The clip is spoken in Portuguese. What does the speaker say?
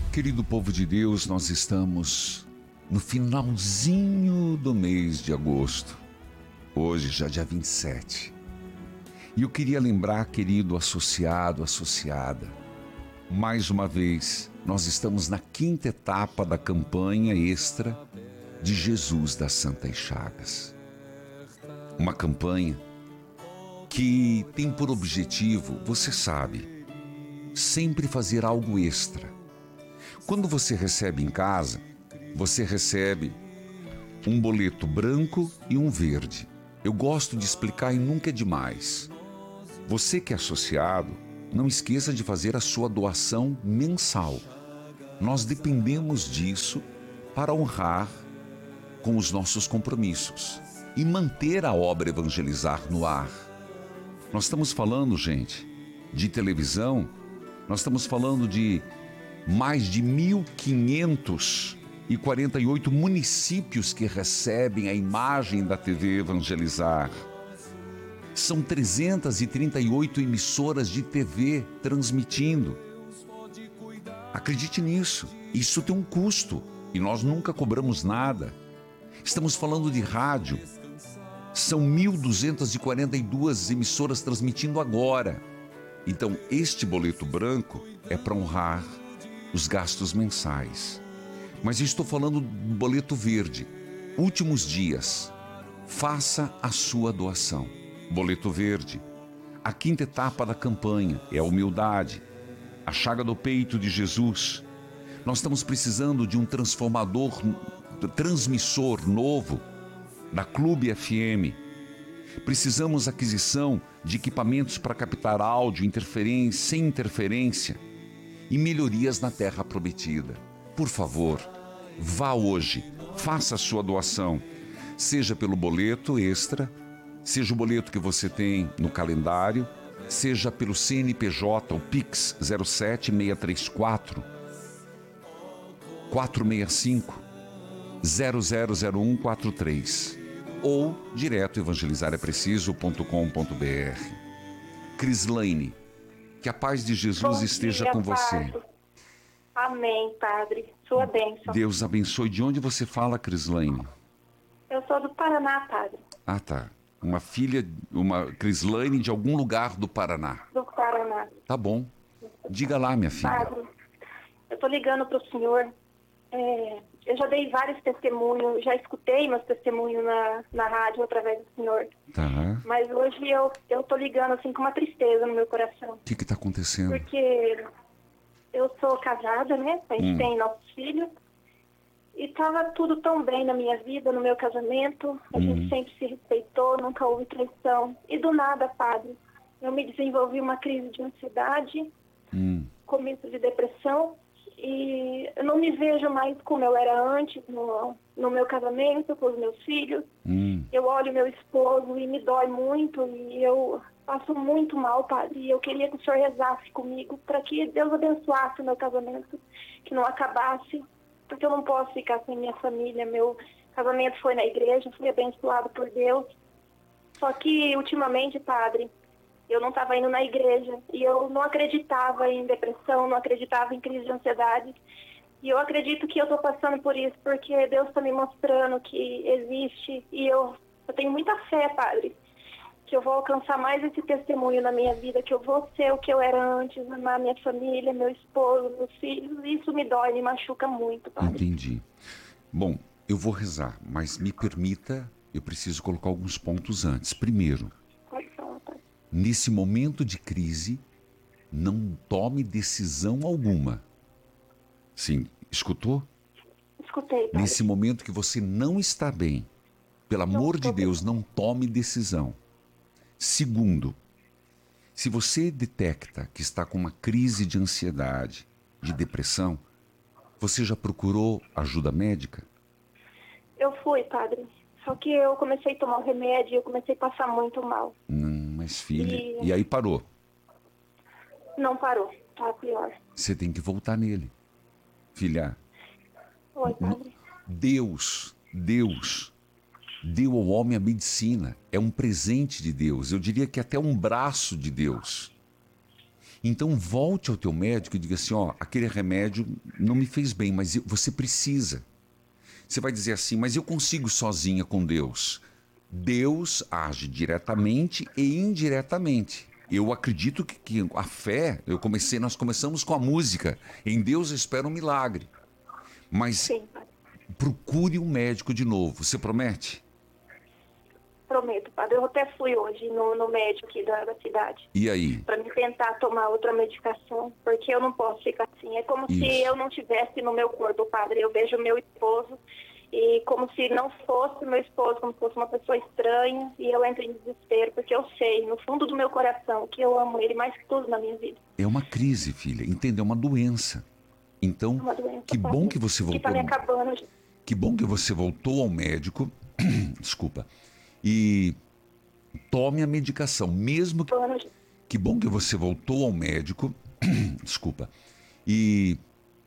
Querido povo de Deus, nós estamos no finalzinho do mês de agosto, hoje já dia 27. E eu queria lembrar, querido associado, associada, mais uma vez, nós estamos na 5ª etapa da campanha extra de Jesus das Santas Chagas. Uma campanha que tem por objetivo, você sabe, sempre fazer algo extra. Quando você recebe em casa, você recebe um boleto branco e um verde. Eu gosto de explicar e nunca é demais. Você que é associado, não esqueça de fazer a sua doação mensal. Nós dependemos disso para honrar com os nossos compromissos e manter a obra Evangelizar no ar. Nós estamos falando, gente, de televisão, nós estamos falando de mais de 1.548 municípios que recebem a imagem da TV Evangelizar. São 338 emissoras de TV transmitindo. Acredite nisso, isso tem um custo e nós nunca cobramos nada. Estamos falando de rádio, são 1.242 emissoras transmitindo agora. Então este boleto branco é para honrar os gastos mensais. Mas eu estou falando do boleto verde. Últimos dias, faça a sua doação. Boleto verde. A 5ª etapa da campanha é a humildade, a chaga do peito de Jesus. Nós estamos precisando de um transmissor novo da Clube FM. Precisamos aquisição de equipamentos para captar áudio, sem interferência e melhorias na terra prometida. Por favor, vá hoje, faça a sua doação, seja pelo boleto extra, seja o boleto que você tem no calendário, seja pelo CNPJ, o Pix 07634 465 000143 ou direto evangelizarempreciso.com.br. Crislaine, que a paz de Jesus esteja com você. Amém, Padre. Sua bênção. Deus abençoe. De onde você fala, Crislaine? Eu sou do Paraná, Padre. Ah, tá. Uma Crislaine de algum lugar do Paraná. Do Paraná. Tá bom. Diga lá, minha filha. Padre, eu tô ligando pro senhor. Eu já dei vários testemunhos, já escutei meus testemunhos na rádio através do senhor. Tá. Mas hoje eu tô ligando assim com uma tristeza no meu coração. O que tá acontecendo? Porque eu sou casada, né? A gente tem nossos filhos. E tava tudo tão bem na minha vida, no meu casamento. A gente sempre se respeitou, nunca houve traição. E do nada, Padre, eu me desenvolvi uma crise de ansiedade, começo de depressão. E eu não me vejo mais como eu era antes no meu casamento, com os meus filhos. Eu olho meu esposo e me dói muito e eu passo muito mal, Padre. E eu queria que o senhor rezasse comigo para que Deus abençoasse o meu casamento, que não acabasse, porque eu não posso ficar sem minha família. Meu casamento foi na igreja, fui abençoado por Deus. Só que ultimamente, Padre, eu não estava indo na igreja e eu não acreditava em depressão, não acreditava em crise de ansiedade. E eu acredito que eu estou passando por isso porque Deus está me mostrando que existe. E eu tenho muita fé, Padre, que eu vou alcançar mais esse testemunho na minha vida, que eu vou ser o que eu era antes, amar minha família, meu esposo, meus filhos. Isso me dói, me machuca muito, Padre. Entendi. Bom, eu vou rezar, mas me permita, eu preciso colocar alguns pontos antes. Primeiro, nesse momento de crise, não tome decisão alguma. Sim, escutou? Escutei, Padre. Nesse momento que você não está bem, pelo amor de Deus, não tome decisão. Segundo, se você detecta que está com uma crise de ansiedade, de depressão, você já procurou ajuda médica? Eu fui, Padre. Só que eu comecei a tomar o remédio e eu comecei a passar muito mal. Mas filha, e aí parou? Não parou, tá pior. Você tem que voltar nele. Filha, Oi, Padre. Deus deu ao homem a medicina. É um presente de Deus. Eu diria que até um braço de Deus. Então volte ao teu médico e diga assim, ó, aquele remédio não me fez bem, mas você precisa. Você vai dizer assim, mas eu consigo sozinha com Deus. Deus age diretamente e indiretamente. Eu acredito que a fé, nós começamos com a música. Em Deus eu espero um milagre. Mas Sim, padre. procure um médico de novo. Você promete? Prometo, padre. Eu até fui hoje no médico aqui da cidade. E aí? Para me tentar tomar outra medicação, porque eu não posso ficar assim. É como Isso. se eu não tivesse no meu corpo, padre. Eu vejo meu esposo e como se não fosse meu esposo, como se fosse uma pessoa estranha, e eu entro em desespero, porque eu sei, no fundo do meu coração, que eu amo ele mais que tudo na minha vida. É uma crise, filha. Entendeu? É uma doença. Então, É uma doença, que bom que você que tá voltou. me acabando. Que bom que você voltou ao médico. Desculpa. E tome a medicação, mesmo que... Que bom que você voltou ao médico. Desculpa. E